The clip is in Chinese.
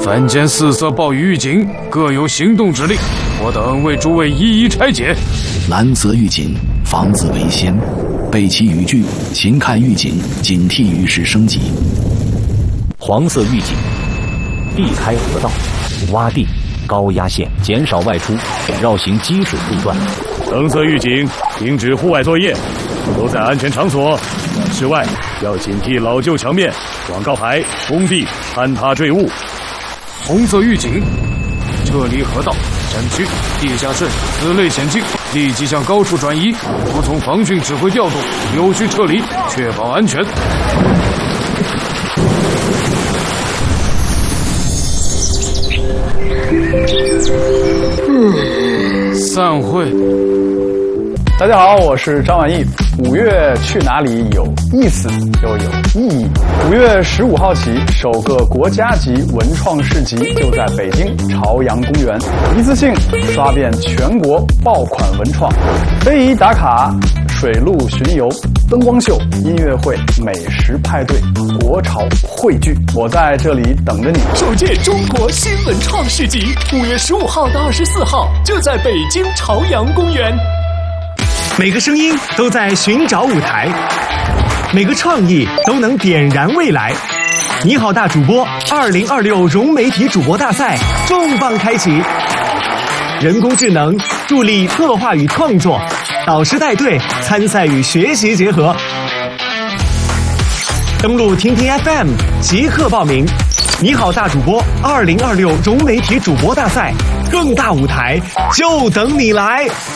3间4色暴雨预警各有行动指令，我等为诸位一一拆解。 蓝色预警，防子为先，备齐雨具，勤看预警，警惕雨势升级。 黄色预警，避开河道、洼地、高压线，减少外出，绕行积水路段。 橙色预警，停止户外作业，都在安全场所。室外要警惕老旧墙面、广告牌、工地坍塌坠物。 红色预警，撤离河道、山区、地下室此类险境，立即向高处转移，服从防汛指挥调度，有序撤离，确保安全。散会。 大家好，我是张晚意。5月去哪里有意思又有意义。5月15号起，首个国家级文创市集就在北京朝阳公园，一次性刷遍全国爆款文创，非遗打卡、水陆巡游、灯光秀、音乐会、美食派对、国潮汇聚，我在这里等着你。 首届中国新文创市集5月15号到24号就在北京朝阳公园。 每个声音都在寻找舞台，每个创意都能点燃未来。你好大主播2026融媒体主播大赛重磅开启，人工智能助力策划与创作，导师带队，参赛与学习结合。登录听听 FM 即刻报名。你好大主播2026融媒体主播大赛，更大舞台就等你来。